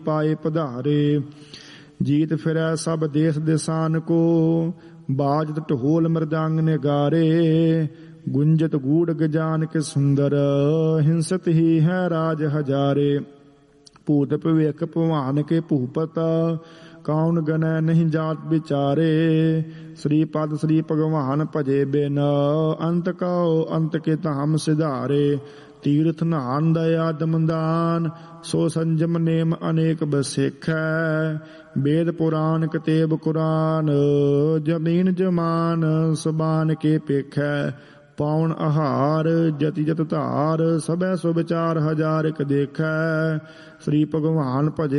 पाए पधारे। जीत फिरै सब देश देसान को, बाजत ढोल मृदंग निगारे। गुंजत गूढ़ गजान के सुंदर, हिंसत ही है राज हजारे। भूत भविख भगवान के भूपत, कौन गणै नहीं जात विचारे। श्री पद श्री भगवान भजे बिन, अंत कहो अंत के धाम सिधारे। तीर्थ नान दया दमदान, सो संजम नेम अनेक बसेख। वेद पुराण कतेब कुरान, जमीन जमान सबान के पेख। पाउन आहार जति जत धार, सबै सो विचार हजार एक देख। श्री भगवान भजे